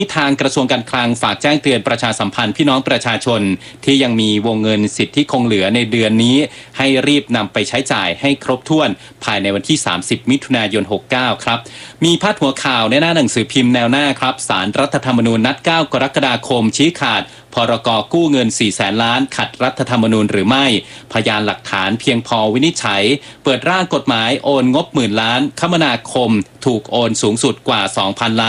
ทางกระทรวงการคลังฝากแจ้งเตือนประชาสัมพันธ์พี่น้องประชาชนที่ยังมีวงเงินสิทธิ์ที่คงเหลือในเดือนนี้ให้รีบนำไปใช้จ่ายให้ครบถ้วนภายในวันที่30มิถุนายน69ครับมีพาดหัวข่าวในหน้าหนังสือพิมพ์แนวหน้าครับศาลรัฐธรรมนูญนัด9กรกฎาคมชี้ขาดพรก.กู้เงิน 400,000 ล้านขัดรัฐธรรมนูญหรือไม่พยานหลักฐานเพียงพอวินิจฉัยเปิดร่างกฎหมายโอนงบ10,000 ล้านคมนาคมถูกโอนสูงสุดกว่า 2,000 ล้าน